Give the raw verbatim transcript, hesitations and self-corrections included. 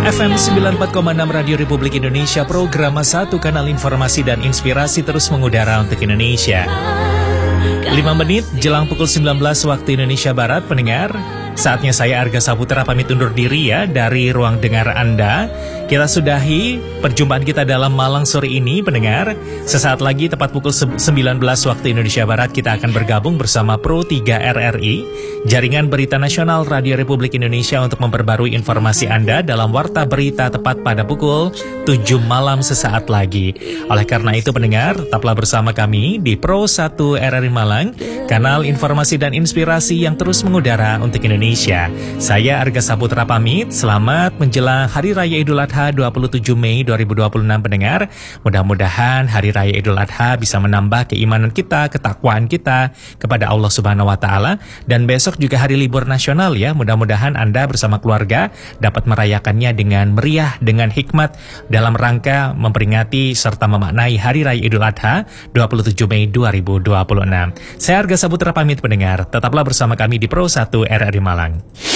F M sembilan puluh empat koma enam Radio Republik Indonesia, program satu kanal informasi dan inspirasi terus mengudara untuk Indonesia. lima menit jelang pukul sembilan belas waktu Indonesia Barat, pendengar. Saatnya saya Arga Saputra pamit undur diri ya dari ruang dengar Anda. Kita sudahi perjumpaan kita dalam Malang sore ini, pendengar. Sesaat lagi tepat pukul sembilan belas waktu Indonesia Barat kita akan bergabung bersama Pro tiga R R I, Jaringan Berita Nasional Radio Republik Indonesia, untuk memperbarui informasi Anda dalam Warta Berita tepat pada pukul tujuh malam sesaat lagi. Oleh karena itu, pendengar, tetaplah bersama kami di Pro satu R R I Malang, kanal informasi dan inspirasi yang terus mengudara untuk Indonesia. Saya Arga Saputra pamit. Selamat menjelang Hari Raya Idul Adha dua puluh tujuh Mei dua ribu dua puluh enam, pendengar. Mudah-mudahan Hari Raya Idul Adha bisa menambah keimanan kita, ketakwaan kita kepada Allah Subhanahu wa taala, dan besok juga hari libur nasional ya. Mudah-mudahan Anda bersama keluarga dapat merayakannya dengan meriah, dengan hikmat, dalam rangka memperingati serta memaknai Hari Raya Idul Adha dua puluh tujuh Mei dua ribu dua puluh enam. Saya Arga Saputra pamit, pendengar. Tetaplah bersama kami di Pro satu R R I Malang.